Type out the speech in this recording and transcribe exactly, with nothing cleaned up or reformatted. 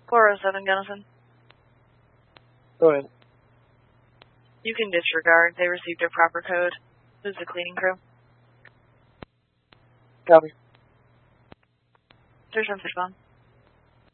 four oh seven Gunnison. Go ahead. You can disregard. They received their proper code. This is the cleaning crew. Copy. There's some fish bomb.